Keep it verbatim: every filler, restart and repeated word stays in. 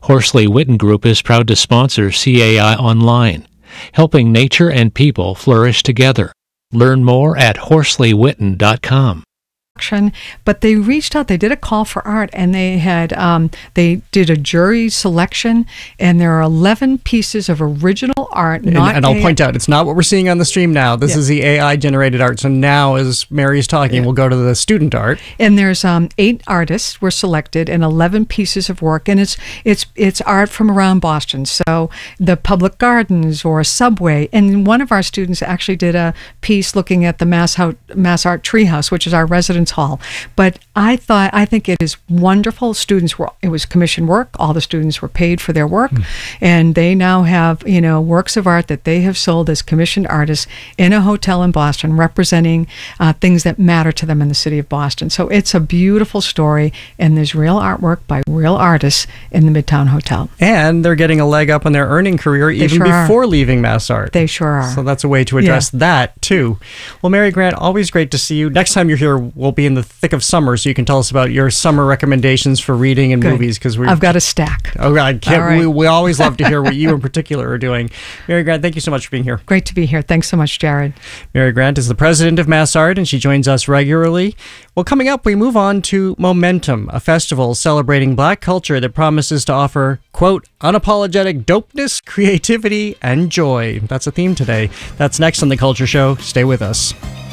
Horsley Witten Group is proud to sponsor C A I Online, helping nature and people flourish together. Learn more at horsley witten dot com. But they reached out, they did a call for art, and they had um, they did a jury selection, and there are eleven pieces of original art. And, not and I'll A I point out, it's not what we're seeing on the stream now. This Yeah. is the A I-generated art. So now, as Mary's talking, Yeah. we'll go to the student art. And there's um, eight artists were selected and eleven pieces of work, and it's it's it's art from around Boston. So the public gardens or a subway. And one of our students actually did a piece looking at the Mass, Ho- Mass Art Treehouse, which is our residence hall. But I thought I think it is wonderful. Students were it was commissioned work. All the students were paid for their work, mm. and they now have you know works of art that they have sold as commissioned artists in a hotel in Boston, representing uh, things that matter to them in the city of Boston. So it's a beautiful story, and there's real artwork by real artists in the Midtown Hotel. And they're getting a leg up on their earning career They even sure before are. leaving Mass Art. They sure are. So that's a way to address Yeah. that, too. Well, Mary Grant, always great to see you. Next time you're here, we'll be in the thick of summer, so you can tell us about your summer recommendations for reading and Good. movies. Because we I've got a stack. Oh, I can't. All right. We, we always love to hear what you in particular are doing. Mary Grant, thank you so much for being here. Great to be here. Thanks so much, Jared. Mary Grant is the president of Mass Art, and she joins us regularly. Well, coming up, we move on to Momentum, a festival celebrating Black culture that promises to offer, quote, unapologetic dopeness, creativity, and joy. That's a theme today. That's next on The Culture Show. Stay with us.